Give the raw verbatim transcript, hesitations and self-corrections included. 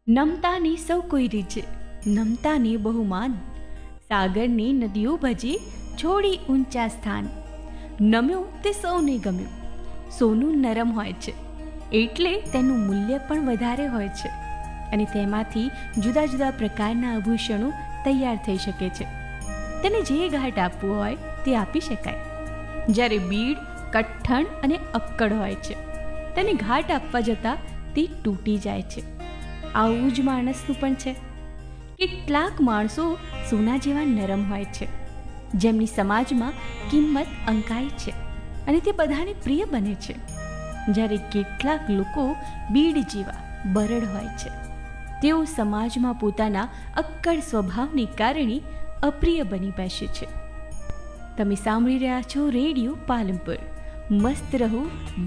નમતાની સૌ કોઈ રીછે, નમતાની બહુમાન, સાગરની નદીઓ ભજી છોડી ઊંચા સ્થાન. નમ્યું તે સૌને ગમ્યું. સોનું નરમ હોય છે એટલે તેનું મૂલ્ય પણ વધારે હોય છે અને તેમાંથી જુદા જુદા પ્રકારના આભૂષણો તૈયાર થઈ શકે છે. તેને જે ઘાટ આપવું હોય તે આપી શકાય. જ્યારે બીડ કઠણ અને અક્કડ હોય છે, તેને ઘાટ આપવા જતાં તે તૂટી જાય છે. આવું જ માણસનું પણ છે. કેટલાક માણસો સોના જેવા નરમ હોય છે, જેમની સમાજમાં કિંમત અંકાય છે અને તે બધાને પ્રિય બને છે. જ્યારે કેટલાક લોકો બીડ જેવા બરડ હોય છે, તેઓ સમાજમાં પોતાના અક્કડ સ્વભાવને કારણે અપ્રિય બની બેસે છે. તમે સાંભળી રહ્યા છો રેડિયો પાલનપુર. મસ્ત રહો.